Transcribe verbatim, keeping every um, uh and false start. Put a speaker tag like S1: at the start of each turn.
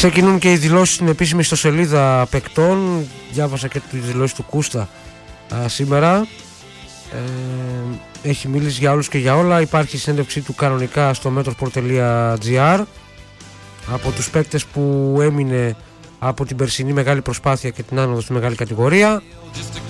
S1: Ξεκινούν και οι δηλώσεις στην επίσημη ιστοσελίδα παικτών. Διάβασα και τις δηλώσεις του Κούστα α, σήμερα. Ε, έχει μιλήσει για όλους και για όλα. Υπάρχει συνέντευξή του κανονικά στο metrosport τελεία gr από τους παίκτες που έμεινε από την περσινή μεγάλη προσπάθεια και την άνοδο στη μεγάλη κατηγορία.